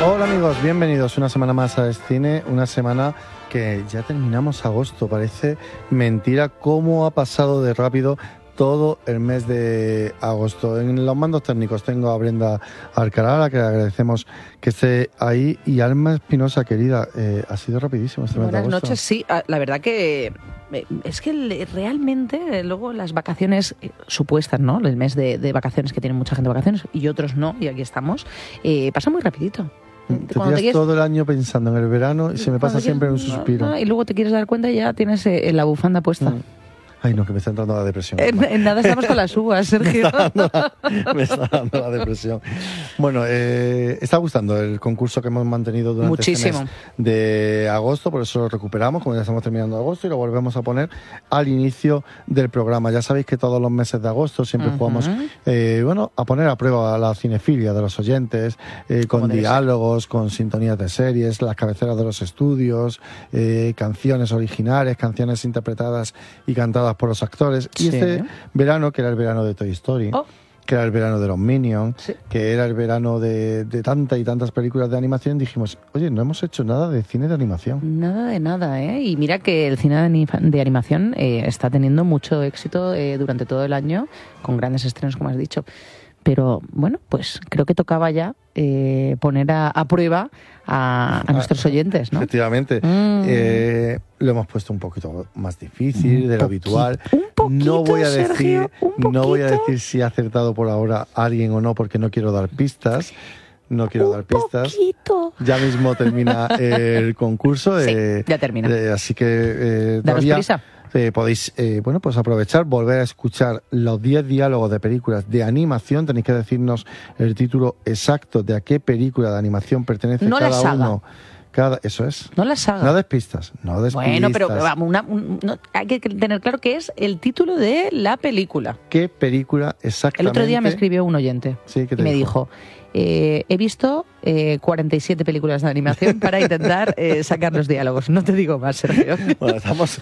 Hola amigos, bienvenidos una semana más a Cine, una semana que ya terminamos agosto. Parece mentira cómo ha pasado de rápido todo el mes de agosto. En los mandos técnicos tengo a Brenda Alcalá, a la que le agradecemos que esté ahí, y Alma Espinosa, querida, ha sido rapidísimo este mes de agosto. Buenas noches, sí, la verdad que es que realmente luego las vacaciones supuestas, ¿no? El mes de vacaciones, que tiene mucha gente de vacaciones y otros no, y aquí estamos, pasa muy rapidito. Te tiras todo el año pensando en el verano y se me pasa siempre en un suspiro. Y luego te quieres dar cuenta y ya tienes la bufanda puesta. Ay, no, que me está entrando la depresión. En nada estamos con las uvas, Sergio. Me está dando la depresión. Bueno, está gustando el concurso que hemos mantenido durante este mes de agosto, por eso lo recuperamos, como ya estamos terminando agosto, y lo volvemos a poner al inicio del programa. Ya sabéis que todos los meses de agosto siempre jugamos, a poner a prueba la cinefilia de los oyentes, con diálogos, con sintonías de series, las cabeceras de los estudios, canciones originales, canciones interpretadas y cantadas por los actores. Y este verano, que era el verano de Toy Story, que era el verano de los Minions, que era el verano de tantas y tantas películas de animación, dijimos, oye, no hemos hecho nada de cine de animación. Nada de nada, ¿eh? Y mira que el cine de animación está teniendo mucho éxito durante todo el año, con grandes estrenos, como has dicho. Pero bueno, pues creo que tocaba ya poner a prueba a nuestros oyentes, ¿no? Efectivamente. Lo hemos puesto un poquito más difícil de lo habitual. No voy a decir si ha acertado por ahora alguien o no, porque no quiero dar pistas. Ya mismo termina el concurso. Ya termina. Así que daros prisa. Podéis pues aprovechar, volver a escuchar los 10 diálogos de películas de animación. Tenéis que decirnos el título exacto de a qué película de animación pertenece cada uno. Eso es. No la saga. No des pistas. Bueno, pero vamos, hay que tener claro que es el título de la película. ¿Qué película exactamente? El otro día me escribió un oyente y me dijo, he visto 47 películas de animación para intentar sacar los diálogos. No te digo más, Sergio. Bueno, estamos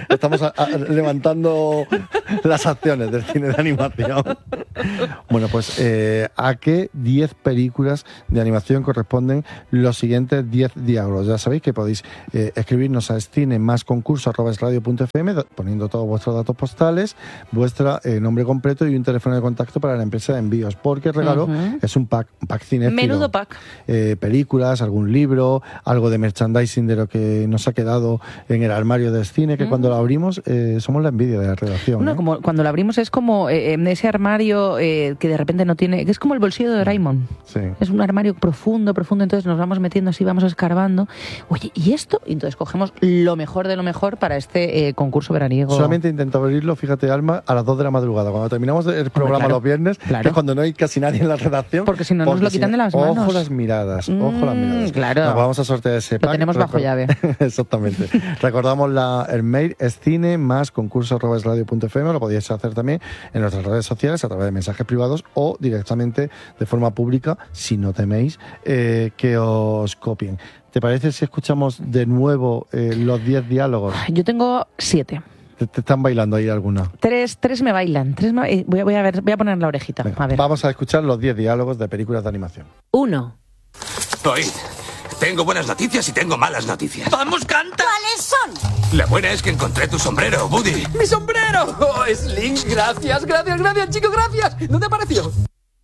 levantando las acciones del cine de animación. Bueno, pues ¿a qué 10 películas de animación corresponden los siguientes 10 diálogos? Ya sabéis que podéis escribirnos a cine+concurso@esradio.fm poniendo todos vuestros datos postales, vuestro nombre completo y un teléfono de contacto para la empresa de envíos, porque el regalo es un pack cinéfilo. Menudo pack. Películas, algún libro, algo de merchandising de lo que nos ha quedado en el armario del cine, que cuando lo abrimos somos la envidia de la redacción. No, como cuando lo abrimos es como ese armario que de repente no tiene, que es como el bolsillo de Doraemon. Sí. Es un armario profundo, entonces nos vamos metiendo así, vamos escarbando. Oye, ¿y esto? Y entonces cogemos lo mejor de lo mejor para este concurso veraniego. Solamente intento abrirlo, fíjate, Alma, a las 2 de la madrugada, cuando terminamos el programa los viernes, que es cuando no hay casi nadie en la redacción. Porque si no nos lo quitan de las manos. Ojo las miradas. Claro. Nos vamos a sortear ese pack. Lo tenemos bajo llave. Exactamente. Recordamos el mail es cine+concurso@esradio.fm. Lo podéis hacer también en nuestras redes sociales a través de mensajes privados o directamente de forma pública, si no teméis que os copien. ¿Te parece si escuchamos de nuevo los 10 diálogos? Yo tengo 7. ¿Te están bailando ahí alguna? 3 me bailan. Voy a poner la orejita. Venga, a ver. Vamos a escuchar los 10 diálogos de películas de animación. 1. Oíd, tengo buenas noticias y tengo malas noticias. ¡Vamos, canta! ¿Cuáles son? La buena es que encontré tu sombrero, Woody. ¡Mi sombrero! ¡Oh, Sling! Gracias, chico, gracias. ¿Dónde apareció?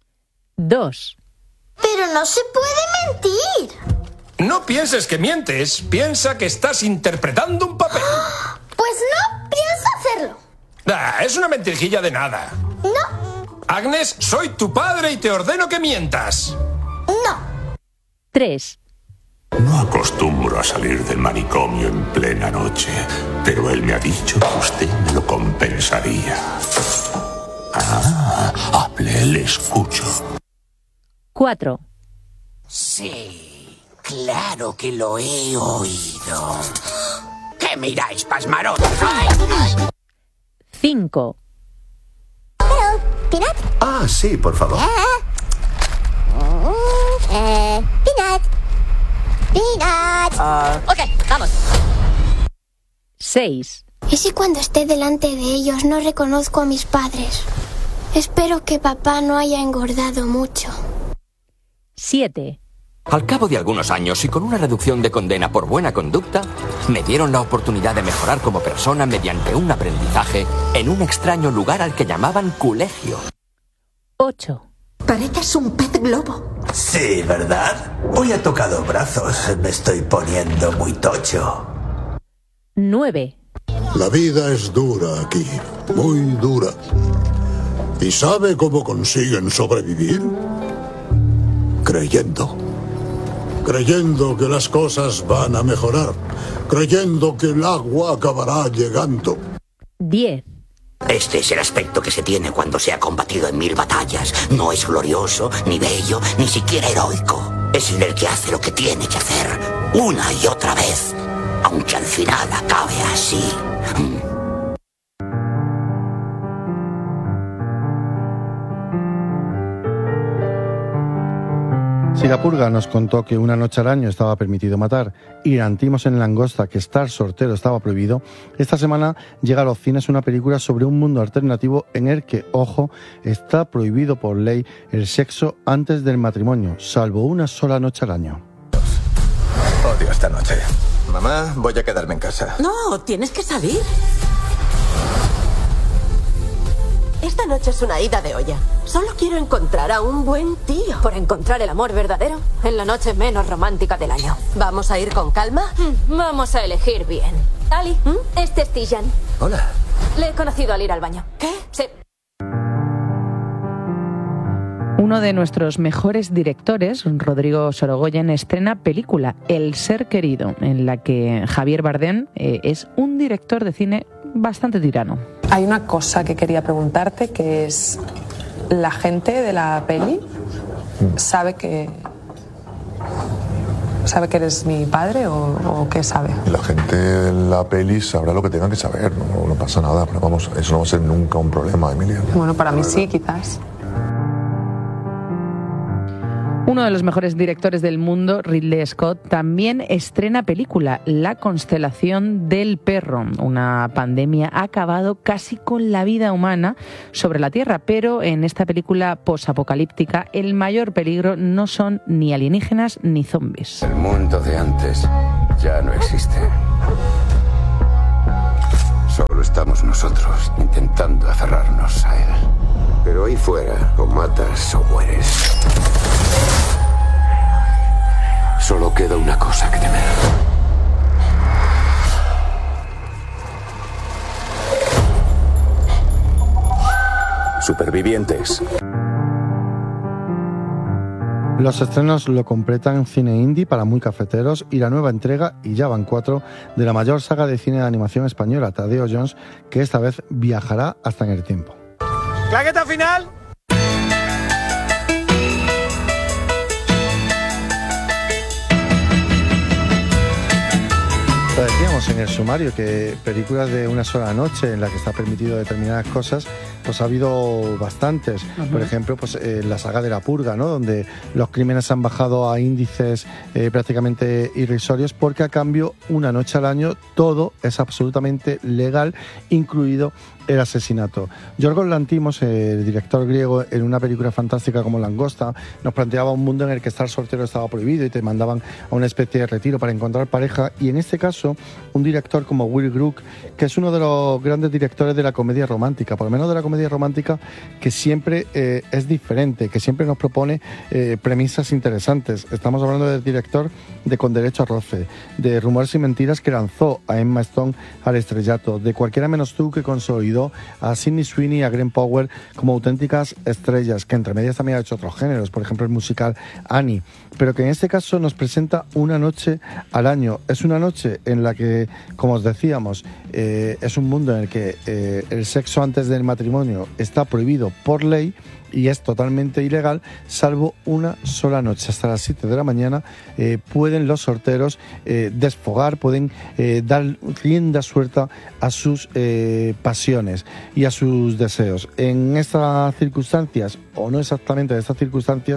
2. Pero no se puede mentir. No pienses que mientes, piensa que estás interpretando un papel. Pues no pienso hacerlo. Es una mentirijilla de nada. No. Agnes, soy tu padre y te ordeno que mientas. No. 3. No acostumbro a salir del manicomio en plena noche, pero él me ha dicho que usted me lo compensaría. Hable, le escucho. 4. Sí, claro que lo he oído. ¿Qué miráis, pasmarones? 5. Hello, Peanut. Sí, por favor. Peanut. Ok, vamos. 6. ¿Y si cuando esté delante de ellos no reconozco a mis padres? Espero que papá no haya engordado mucho. 7. Al cabo de algunos años y con una reducción de condena por buena conducta, me dieron la oportunidad de mejorar como persona mediante un aprendizaje en un extraño lugar al que llamaban colegio. 8. Pareces un pez globo. Sí, ¿verdad? Hoy he tocado brazos. Me estoy poniendo muy tocho. 9. La vida es dura aquí, muy dura. ¿Y sabe cómo consiguen sobrevivir? Creyendo. Creyendo que las cosas van a mejorar. Creyendo que el agua acabará llegando. 10. Este es el aspecto que se tiene cuando se ha combatido en 1000 batallas. No es glorioso, ni bello, ni siquiera heroico. Es el que hace lo que tiene que hacer, una y otra vez, aunque al final acabe así. Si la purga nos contó que una noche al año estaba permitido matar y garantimos en Langosta que estar soltero estaba prohibido, esta semana llega a los cines una película sobre un mundo alternativo en el que, ojo, está prohibido por ley el sexo antes del matrimonio, salvo una sola noche al año. Odio esta noche. Mamá, voy a quedarme en casa. No, tienes que salir. Esta noche es una ida de olla. Solo quiero encontrar a un buen tío. ¿Por encontrar el amor verdadero? En la noche menos romántica del año. ¿Vamos a ir con calma? Vamos a elegir bien. Ali, este es Tijan. Hola. Le he conocido al ir al baño. ¿Qué? Sí. Uno de nuestros mejores directores, Rodrigo Sorogoyen, estrena película El ser querido, en la que Javier Bardem es un director de cine bastante tirano. Hay una cosa que quería preguntarte, que es, ¿la gente de la peli sabe que eres mi padre o qué sabe? La gente de la peli sabrá lo que tengan que saber, no pasa nada, pero vamos, eso no va a ser nunca un problema, Emilia. Bueno, para mí sí, quizás. Uno de los mejores directores del mundo, Ridley Scott, también estrena película La constelación del perro. Una pandemia ha acabado casi con la vida humana sobre la Tierra, pero en esta película posapocalíptica el mayor peligro no son ni alienígenas ni zombies. El mundo de antes ya no existe. Solo estamos nosotros intentando aferrarnos a él. Pero ahí fuera, o matas o mueres. Solo queda una cosa que temer. Supervivientes. Los estrenos lo completan Cine Indie para muy cafeteros y la nueva entrega, y ya van 4, de la mayor saga de cine de animación española, Tadeo Jones, que esta vez viajará hasta en el tiempo. ¡Claqueta final! Decíamos en el sumario que películas de una sola noche en la que está permitido determinadas cosas, pues ha habido bastantes. Por ejemplo, pues la saga de La Purga, ¿no? Donde los crímenes han bajado a índices prácticamente irrisorios, porque a cambio, una noche al año, todo es absolutamente legal, incluido el asesinato. Yorgos Lanthimos, el director griego, en una película fantástica como Langosta, nos planteaba un mundo en el que estar soltero estaba prohibido y te mandaban a una especie de retiro para encontrar pareja, y en este caso un director como Will Gluck, que es uno de los grandes directores de la comedia romántica, por lo menos de la comedia romántica que siempre es diferente, que siempre nos propone premisas interesantes. Estamos hablando del director de Con Derecho a Roce, de Rumores y Mentiras, que lanzó a Emma Stone al estrellato, de Cualquiera menos tú, que consolidó a Sydney Sweeney y a Glenn Powell como auténticas estrellas, que entre medias también ha hecho otros géneros, por ejemplo el musical Annie, pero que en este caso nos presenta una noche al año. Es una noche en la que, como os decíamos, es un mundo en el que el sexo antes del matrimonio está prohibido por ley y es totalmente ilegal, salvo una sola noche. Hasta las 7 de la mañana pueden los solteros desfogar, pueden dar rienda suelta a sus pasiones y a sus deseos. En estas circunstancias, o no exactamente en estas circunstancias,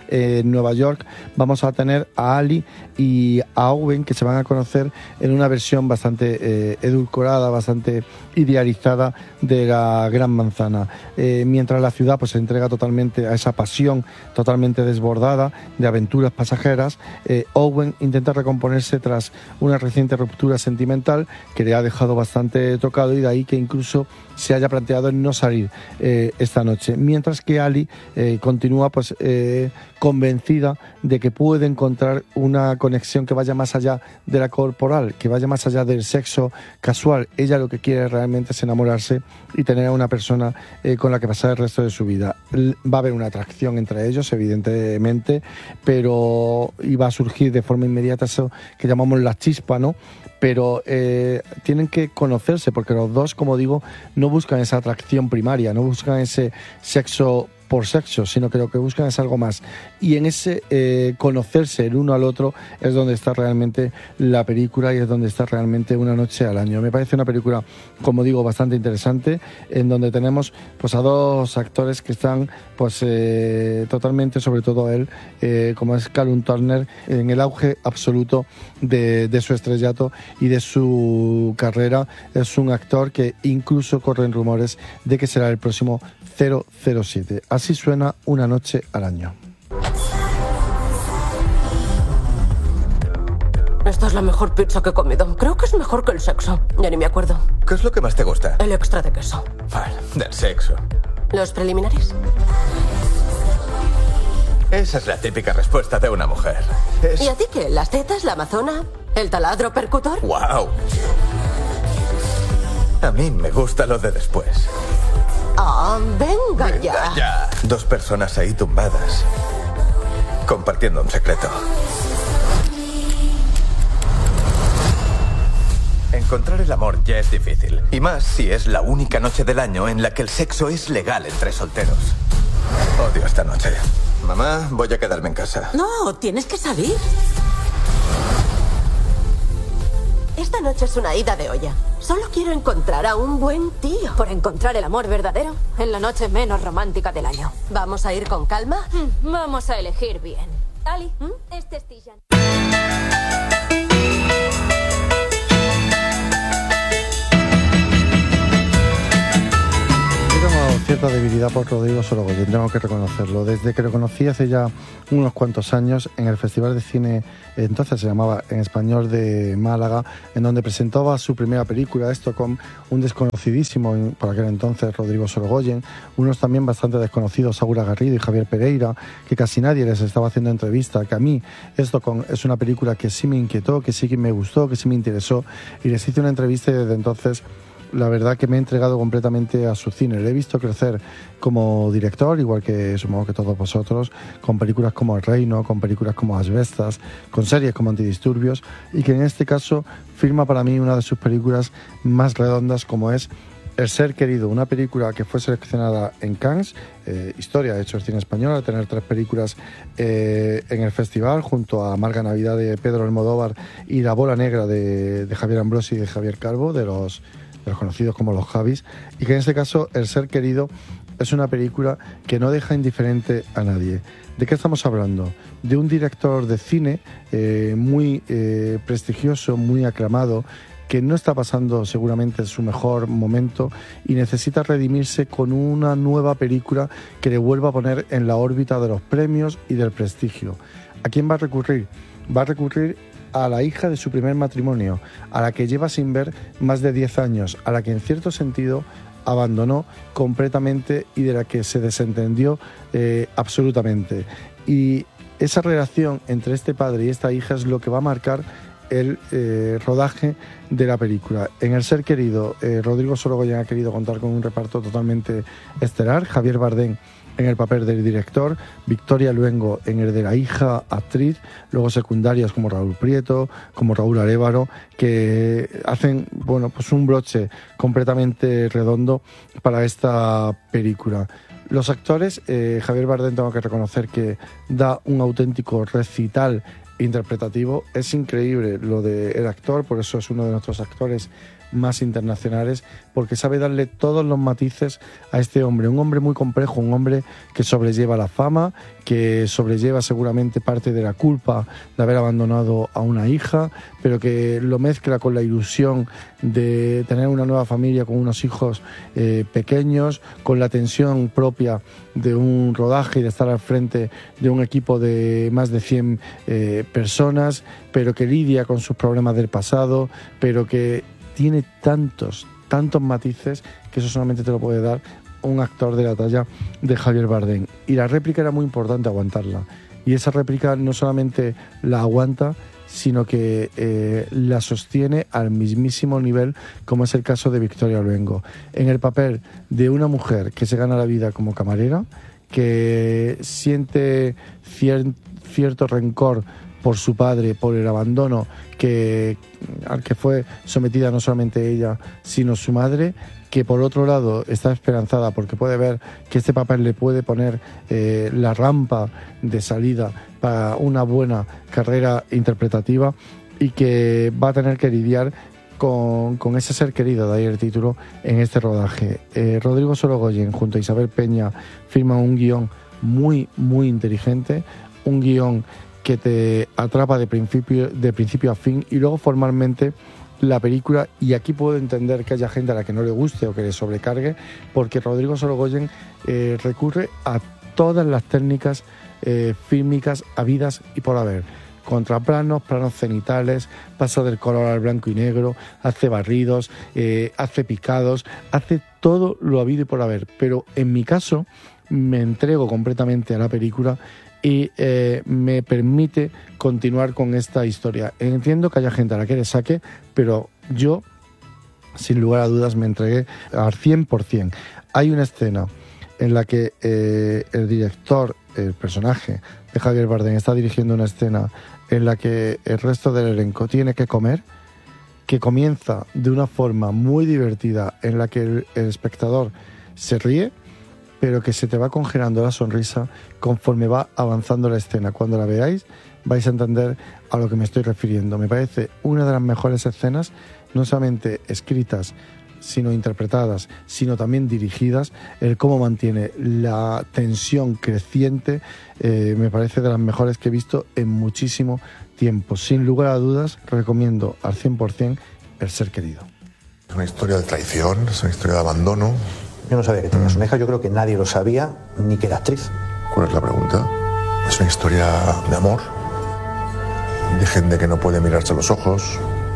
en Nueva York, vamos a tener a Ali y a Owen, que se van a conocer en una versión bastante edulcorada, bastante idealizada de la Gran Manzana. Mientras la ciudad pues se entrega totalmente a esa pasión totalmente desbordada de aventuras pasajeras, Owen intenta recomponerse tras una reciente ruptura sentimental que le ha dejado bastante tocado, y de ahí que incluso se haya planteado en no salir esta noche, mientras que Ali continúa pues convencida de que puede encontrar una conexión que vaya más allá de la corporal, que vaya más allá del sexo casual. Ella lo que quiere realmente es enamorarse y tener a una persona con la que pasar el resto de su vida. Va a haber una atracción entre ellos, evidentemente, pero iba a surgir de forma inmediata eso que llamamos la chispa, ¿no? Pero tienen que conocerse, porque los dos, como digo, no buscan esa atracción primaria, no buscan ese sexo por sexo, sino que lo que buscan es algo más. Y en ese conocerse el uno al otro es donde está realmente la película, y es donde está realmente Una noche al año. Me parece una película, como digo, bastante interesante, en donde tenemos pues a dos actores que están pues totalmente, sobre todo él, como es Callum Turner, en el auge absoluto de su estrellato y de su carrera. Es un actor que incluso corren rumores de que será el próximo 007. Así suena Una noche al año. Esta es la mejor pizza que he comido. Creo que es mejor que el sexo. Ya ni me acuerdo. ¿Qué es lo que más te gusta? El extra de queso. Vale, del sexo. ¿Los preliminares? Esa es la típica respuesta de una mujer. ¿Y a ti qué? ¿Las tetas, la amazona, el taladro percutor? ¡Wow! A mí me gusta lo de después. Ah, venga ya. Ya. Dos personas ahí tumbadas, compartiendo un secreto. Encontrar el amor ya es difícil, y más si es la única noche del año en la que el sexo es legal entre solteros. Odio esta noche. Mamá, voy a quedarme en casa. No, tienes que salir. Esta noche es una ida de olla. Solo quiero encontrar a un buen tío. Por encontrar el amor verdadero en la noche menos romántica del año. ¿Vamos a ir con calma? Vamos a elegir bien. Ali, este es Tijan. Cierta debilidad por Rodrigo Sorogoyen, tengo que reconocerlo. Desde que lo conocí hace ya unos cuantos años en el Festival de Cine, entonces se llamaba en español, de Málaga, en donde presentaba su primera película, esto con un desconocidísimo por aquel entonces Rodrigo Sorogoyen, unos también bastante desconocidos, Aura Garrido y Javier Pereira, que casi nadie les estaba haciendo entrevista, que a mí esto es una película que sí me inquietó, que sí que me gustó, que sí me interesó, y les hice una entrevista, y desde entonces la verdad que me he entregado completamente a su cine. Le he visto crecer como director, igual que supongo que todos vosotros, con películas como El Reino, con películas como Asbestas, con series como Antidisturbios, y que en este caso firma para mí una de sus películas más redondas, como es El ser querido, una película que fue seleccionada en Cannes, historia de hecho el cine español, al tener 3 películas en el festival, junto a Amarga Navidad de Pedro Almodóvar y La bola negra de Javier Ambrosi y de Javier Calvo, de los conocidos como los Javis, y que en este caso El ser querido es una película que no deja indiferente a nadie. ¿De qué estamos hablando? De un director de cine muy prestigioso, muy aclamado, que no está pasando seguramente su mejor momento y necesita redimirse con una nueva película que le vuelva a poner en la órbita de los premios y del prestigio. ¿A quién va a recurrir? Va a recurrir a la hija de su primer matrimonio, a la que lleva sin ver más de 10 años, a la que en cierto sentido abandonó completamente y de la que se desentendió absolutamente. Y esa relación entre este padre y esta hija es lo que va a marcar el rodaje de la película. En El ser querido, Rodrigo Sorogoyen ha querido contar con un reparto totalmente estelar. Javier Bardem en el papel del director, Victoria Luengo en el de la hija actriz, luego secundarias como Raúl Prieto, como Raúl Arévalo, que hacen pues un broche completamente redondo para esta película. Los actores, Javier Bardem, tengo que reconocer que da un auténtico recital interpretativo. Es increíble lo del actor, por eso es uno de nuestros actores más internacionales, porque sabe darle todos los matices a este hombre. Un hombre muy complejo, un hombre que sobrelleva la fama, que sobrelleva seguramente parte de la culpa de haber abandonado a una hija, pero que lo mezcla con la ilusión de tener una nueva familia con unos hijos pequeños, con la tensión propia de un rodaje y de estar al frente de un equipo de más de 100 personas, pero que lidia con sus problemas del pasado, pero que tiene tantos matices que eso solamente te lo puede dar un actor de la talla de Javier Bardem. Y la réplica era muy importante aguantarla. Y esa réplica no solamente la aguanta, sino que la sostiene al mismísimo nivel, como es el caso de Victoria Luengo, en el papel de una mujer que se gana la vida como camarera, que siente cierto rencor por su padre, por el abandono al que fue sometida no solamente ella, sino su madre, que por otro lado está esperanzada porque puede ver que este papel le puede poner la rampa de salida para una buena carrera interpretativa, y que va a tener que lidiar con ese ser querido, de ahí el título, en este rodaje. Rodrigo Sorogoyen junto a Isabel Peña firman un guión muy inteligente, un guión que te atrapa de principio a fin, y luego formalmente la película, y aquí puedo entender que haya gente a la que no le guste o que le sobrecargue, porque Rodrigo Sorogoyen recurre a todas las técnicas fílmicas habidas y por haber. Contraplanos, planos cenitales, pasa del color al blanco y negro, hace barridos, hace picados, hace todo lo habido y por haber. Pero en mi caso me entrego completamente a la película y me permite continuar con esta historia. Entiendo que haya gente a la que le saque, pero yo, sin lugar a dudas, me entregué al 100%. Hay una escena en la que el director, el personaje de Javier Bardem, está dirigiendo una escena en la que el resto del elenco tiene que comer, que comienza de una forma muy divertida, en la que el espectador se ríe, pero que se te va congelando la sonrisa conforme va avanzando la escena. Cuando la veáis vais a entender a lo que me estoy refiriendo. Me parece una de las mejores escenas, no solamente escritas, sino interpretadas, sino también dirigidas. El cómo mantiene la tensión creciente me parece de las mejores que he visto en muchísimo tiempo. Sin lugar a dudas, recomiendo al 100% El ser querido. Es una historia de traición, es una historia de abandono. Yo no sabía que tenías una hija, yo creo que nadie lo sabía, ni que era actriz. ¿Cuál es la pregunta? Es una historia de amor, de gente que no puede mirarse a los ojos.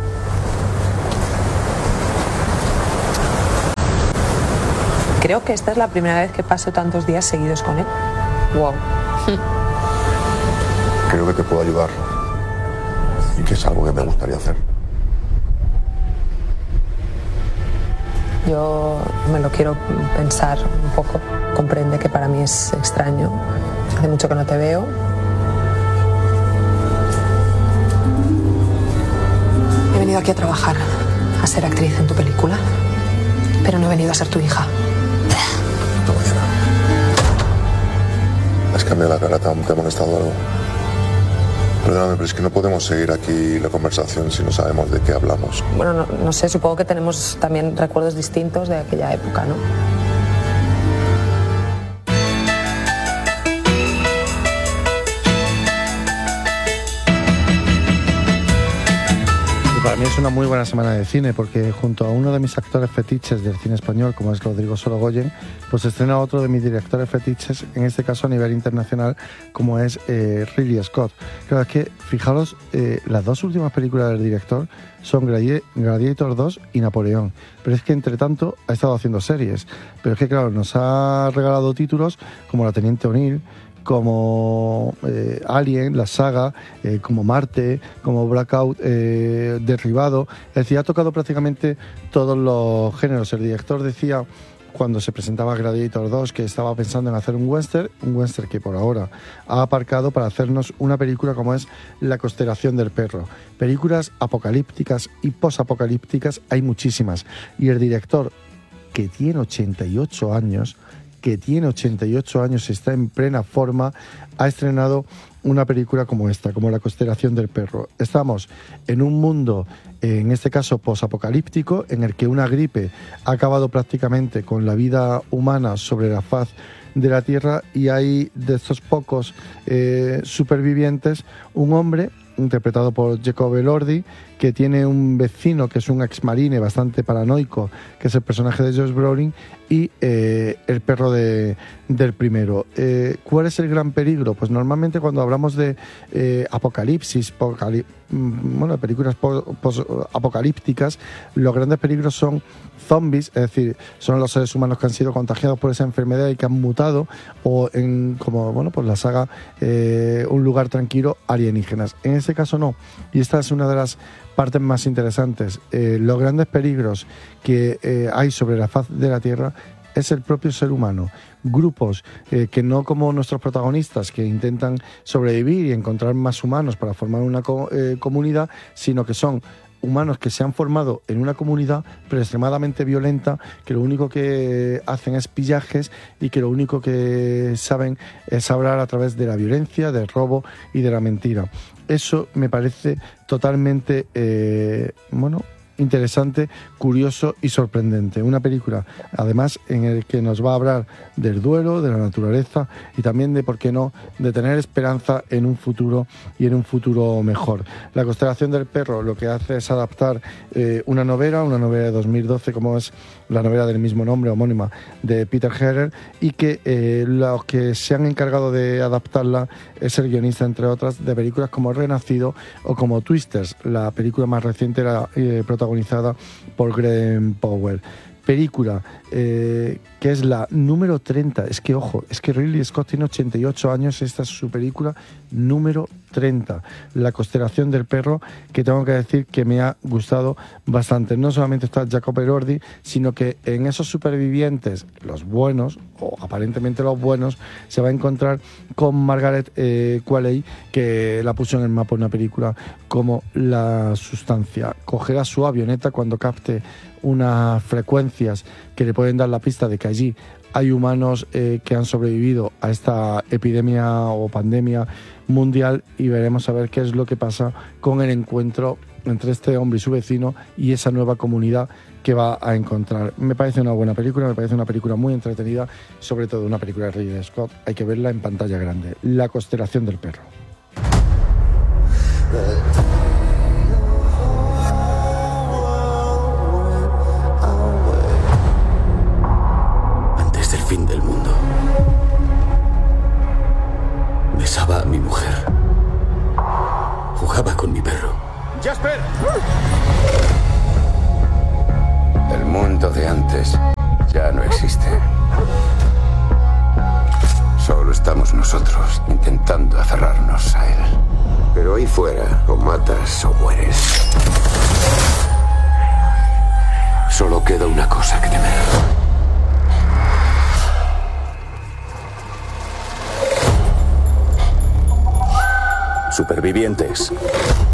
Creo que esta es la primera vez que paso tantos días seguidos con él. Wow. Creo que te puedo ayudar y que es algo que me gustaría hacer. Yo me lo quiero pensar un poco. Comprende que para mí es extraño. Hace mucho que no te veo. He venido aquí a trabajar, a ser actriz en tu película, pero no he venido a ser tu hija. Has cambiado la cara, ¿te ha molestado algo? Perdóname, pero es que no podemos seguir aquí la conversación si no sabemos de qué hablamos. Bueno, no sé, supongo que tenemos también recuerdos distintos de aquella época, ¿no? Para mí es una muy buena semana de cine, porque junto a uno de mis actores fetiches del cine español, como es Rodrigo Sorogoyen, pues estrena otro de mis directores fetiches, en este caso a nivel internacional, como es Ridley Scott. Claro, es que, fijaros, las dos últimas películas del director son Gladiator 2 y Napoleón. Pero es que, entre tanto, ha estado haciendo series. Pero es que, claro, nos ha regalado títulos como La Teniente O'Neill, como Alien, la saga, como Marte, como Blackout, Derribado. Es decir, ha tocado prácticamente todos los géneros. El director decía, cuando se presentaba Gladiator 2, que estaba pensando en hacer un western que por ahora ha aparcado para hacernos una película como es La constelación del perro. Películas apocalípticas y posapocalípticas hay muchísimas. Y el director, que tiene 88 años, está en plena forma, ha estrenado una película como esta, como La constelación del perro. Estamos en un mundo, en este caso posapocalíptico, en el que una gripe ha acabado prácticamente con la vida humana sobre la faz de la Tierra, y hay de estos pocos supervivientes un hombre interpretado por Jacob Elordi, que tiene un vecino que es un exmarine bastante paranoico, que es el personaje de Josh Brolin, y el perro del primero. ¿Cuál es el gran peligro? Pues normalmente cuando hablamos de apocalipsis, películas apocalípticas, los grandes peligros son zombies, es decir, son los seres humanos que han sido contagiados por esa enfermedad y que han mutado, o pues la saga Un lugar tranquilo, alienígenas. En este caso no, y esta es una de las partes más interesantes. Los grandes peligros que hay sobre la faz de la Tierra es el propio ser humano. Grupos que no como nuestros protagonistas, que intentan sobrevivir y encontrar más humanos para formar una comunidad, sino que son humanos que se han formado en una comunidad pero extremadamente violenta, que lo único que hacen es pillajes y que lo único que saben es hablar a través de la violencia, del robo y de la mentira. Eso me parece totalmente interesante, curioso y sorprendente. Una película, además, en el que nos va a hablar del duelo, de la naturaleza y también de, por qué no, de tener esperanza en un futuro y en un futuro mejor. La constelación del perro lo que hace es adaptar una novela de 2012, como es la novela del mismo nombre, homónima, de Peter Heller, y que los que se han encargado de adaptarla es el guionista, entre otras, de películas como Renacido o como Twisters, la película más reciente, protagonizada por Glenn Powell. Película que es la número 30. Es que, ojo, es que Ridley Scott tiene 88 años, esta es su película número 30. La constelación del perro, que tengo que decir que me ha gustado bastante. No solamente está Jacob Elordi, sino que en esos supervivientes, los buenos, o aparentemente los buenos, se va a encontrar con Margaret Qualley, que la puso en el mapa una película como La Sustancia. Cogerá su avioneta cuando capte unas frecuencias que le pueden dar la pista de que allí hay humanos que han sobrevivido a esta epidemia o pandemia mundial, y veremos a ver qué es lo que pasa con el encuentro entre este hombre y su vecino y esa nueva comunidad que va a encontrar. Me parece una buena película, me parece una película muy entretenida, sobre todo una película de Ridley Scott. Hay que verla en pantalla grande. La constelación del perro. Fin del mundo. Besaba a mi mujer. Jugaba con mi perro. ¡Jasper! El mundo de antes ya no existe. Solo estamos nosotros intentando aferrarnos a él. Pero ahí fuera, o matas o mueres. Solo queda una cosa que temer. Supervivientes.